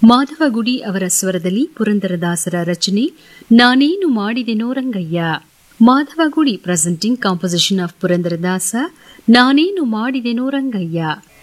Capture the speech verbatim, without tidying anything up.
ಮಾಧವಗುಡಿ ಅವರ ಸ್ವರದಲ್ಲಿ ಪುರಂದರದಾಸರ ರಚನೆ ನಾನೇನು ಮಾಡಿದೆನೋ Rangayya. Madhavagudi presenting composition of Purandaradasa ನಾನೇನು ಮಾಡಿದೆನೋ ರಂಗಯ್ಯ.